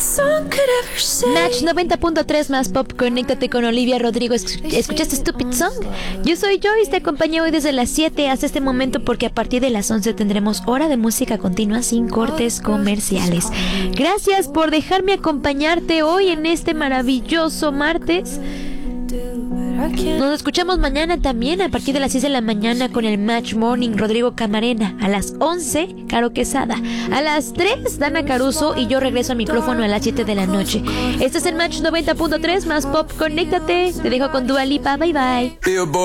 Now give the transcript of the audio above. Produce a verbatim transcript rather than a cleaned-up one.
Match noventa punto tres más pop, conéctate con Olivia Rodrigo. ¿Escuchaste Stupid Song? Yo soy Joyce, te acompaño hoy desde las siete hasta este momento porque a partir de las once tendremos hora de música continua sin cortes comerciales. Gracias por dejarme acompañarte hoy en este maravilloso martes. Nos escuchamos mañana también a partir de las seis de la mañana con el Match Morning, Rodrigo Camarena. A las once, Caro Quesada. A las tres, Dana Caruso. Y yo regreso al micrófono a las siete de la noche. Este es el Match noventa punto tres más pop. Conéctate. Te dejo con Dua Lipa. Bye bye.